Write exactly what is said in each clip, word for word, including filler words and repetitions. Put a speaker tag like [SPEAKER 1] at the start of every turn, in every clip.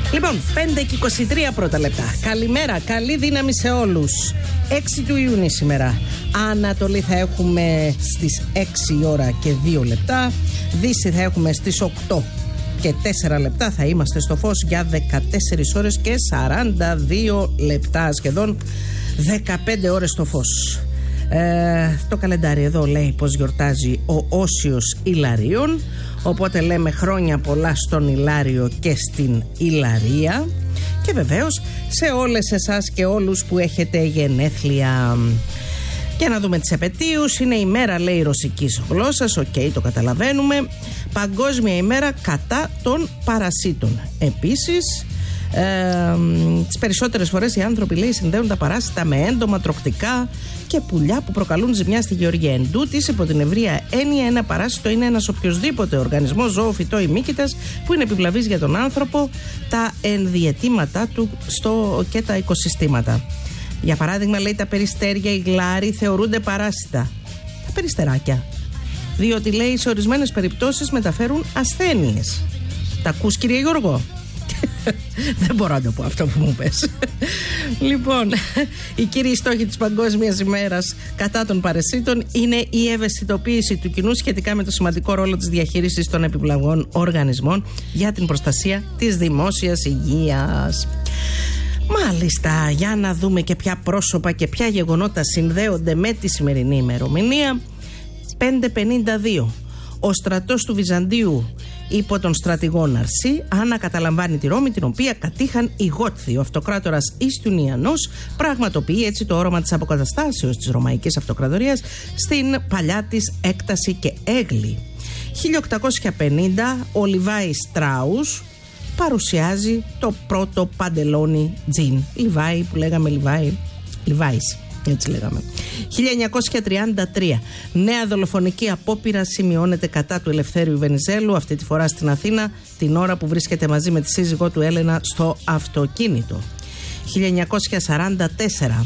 [SPEAKER 1] Λοιπόν, πέντε και είκοσι τρία πρώτα λεπτά. Καλημέρα, καλή δύναμη σε όλους. έξι του Ιούνιου σήμερα. Ανατολή θα έχουμε στις έξι η ώρα και δύο λεπτά. Δύση θα έχουμε στις οκτώ και τέσσερα λεπτά. Θα είμαστε στο φως για δεκατέσσερις ώρες και σαράντα δύο λεπτά. Σχεδόν δεκαπέντε ώρες στο φως. Ε, το καλεντάρι εδώ λέει πως γιορτάζει ο Όσιος Ιλαρίων. Οπότε λέμε χρόνια πολλά στον Ιλάριο και στην Ιλαρία. Και βεβαίως σε όλες εσάς και όλους που έχετε γενέθλια. Και να δούμε τις επετείους. Είναι η μέρα, λέει, ρωσικής γλώσσας. Οκ, okay, το καταλαβαίνουμε. Παγκόσμια ημέρα κατά των παρασίτων. Επίσης, ε, τις περισσότερες φορές οι άνθρωποι, λέει, συνδέουν τα παράσιτα με έντομα, τροχτικά και πουλιά που προκαλούν ζημιά στη γεωργία. Εν τούτης, υπό την ευρεία έννοια, ένα παράσιτο είναι ένας οποιοσδήποτε οργανισμός, ζώο, φυτό ή μύκητας που είναι επιβλαβής για τον άνθρωπο, τα ενδιαιτήματά του στο, και τα οικοσυστήματα. Για παράδειγμα, λέει, τα περιστέρια, οι γλάροι θεωρούνται παράσιτα. Τα περιστεράκια. Διότι, λέει, σε ορισμένες περιπτώσεις μεταφέρουν ασθένειες. Τα ακούς, κύριε Γιώργο? Δεν μπορώ να το πω αυτό που μου πες. Λοιπόν, οι κύριοι στόχοι της Παγκόσμιας ημέρας κατά των παρασίτων είναι η ευαισθητοποίηση του κοινού σχετικά με το σημαντικό ρόλο της διαχείρισης των επιβλαβών οργανισμών για την προστασία της δημόσιας υγείας. Μάλιστα, για να δούμε και ποια πρόσωπα και ποια γεγονότα συνδέονται με τη σημερινή ημερομηνία. πέντε πενήντα δύο. Ο στρατός του Βυζαντίου υπό τον στρατηγό Ναρσή ανακαταλαμβάνει τη Ρώμη, την οποία κατήχαν οι Γότθοι. Ο αυτοκράτορας Ιστιουνιανός πραγματοποιεί έτσι το όρομα της αποκαταστάσεως της Ρωμαϊκής Αυτοκρατορίας στην παλιά της έκταση και έγκλη. χίλια οκτακόσια πενήντα ο Λιβάι Στράους παρουσιάζει το πρώτο παντελόνι τζιν. Λιβάι που λέγαμε Λιβάι, Λιβάις, έτσι λέγαμε. χίλια εννιακόσια τριάντα τρία νέα δολοφονική απόπειρα σημειώνεται κατά του Ελευθέριου Βενιζέλου, αυτή τη φορά στην Αθήνα, την ώρα που βρίσκεται μαζί με τη σύζυγό του Έλενα στο αυτοκίνητο. χίλια εννιακόσια σαράντα τέσσερα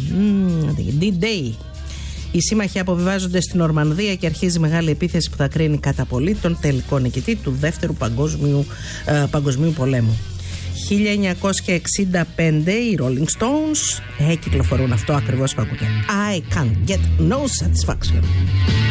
[SPEAKER 1] D-Day. Οι σύμμαχοι αποβιβάζονται στην Ορμανδία και αρχίζει μεγάλη επίθεση που θα κρίνει κατά πολύ τον τελικό νικητή του δεύτερου παγκόσμιου, ε, παγκοσμίου πολέμου. χίλια εννιακόσια εξήντα πέντε οι Rolling Stones ε, κυκλοφορούν αυτό ακριβώς που ακούτε. I can't get no satisfaction.